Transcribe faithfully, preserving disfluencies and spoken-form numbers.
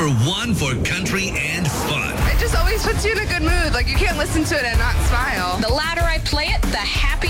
number one for country and fun. It just always puts you in a good mood. Like, you can't listen to it and not smile. The louder I play it, the happier